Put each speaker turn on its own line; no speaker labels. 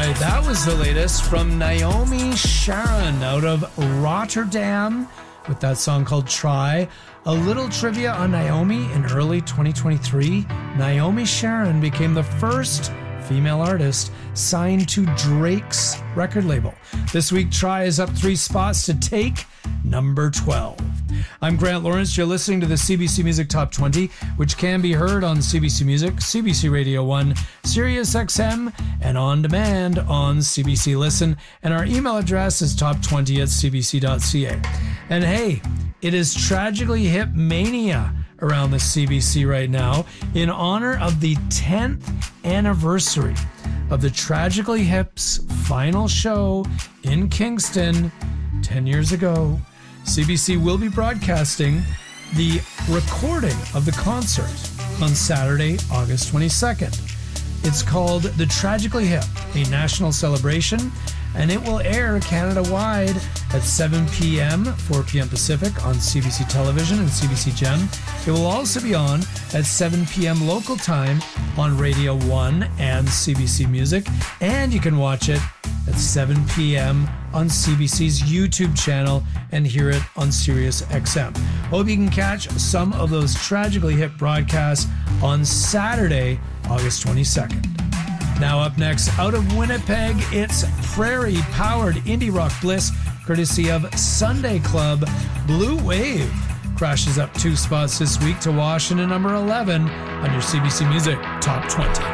That was the latest from Naomi Sharon out of Rotterdam with that song called Try. A little trivia on Naomi: in early 2023, Naomi Sharon became the first female artist signed to Drake's record label. This week, Try is up 3 spots to take number 12. I'm Grant Lawrence. You're listening to the CBC Music Top 20, which can be heard on CBC Music, CBC Radio 1, Sirius XM, and on demand on CBC Listen. And our email address is top20@cbc.ca. And hey, it is Tragically Hip Mania around the CBC right now in honor of the 10th anniversary of the Tragically Hip's final show in Kingston 10 years ago. CBC will be broadcasting the recording of the concert on Saturday, August 22nd. It's called The Tragically Hip, a national celebration, and it will air Canada-wide at 7 p.m., 4 p.m. Pacific on CBC Television and CBC Gem. It will also be on at 7 p.m. local time on Radio 1 and CBC Music, and you can watch it at 7 p.m. on CBC's YouTube channel and hear it on Sirius XM. Hope you can catch some of those Tragically Hip broadcasts on Saturday, August 22nd. Now up next, out of Winnipeg, it's Prairie-powered indie rock bliss, courtesy of Sunday Club. Blue Wave crashes up 2 spots this week to wash in at number 11 on your CBC Music Top 20.